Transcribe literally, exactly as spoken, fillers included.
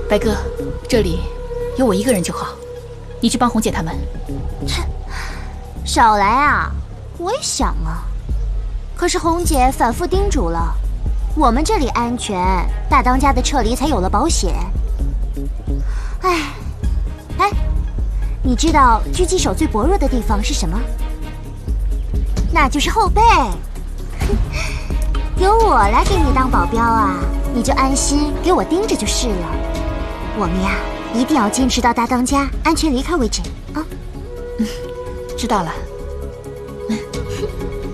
白哥，这里有我一个人就好，你去帮红姐他们。 切，少来啊！我也想啊，可是红姐反复叮嘱了，我们这里安全，大当家的撤离才有了保险。哎，哎，你知道狙击手最薄弱的地方是什么？那就是后背。由我来给你当保镖啊，你就安心给我盯着就是了。我们呀，一定要坚持到大当家安全离开为止啊！ 嗯，知道了。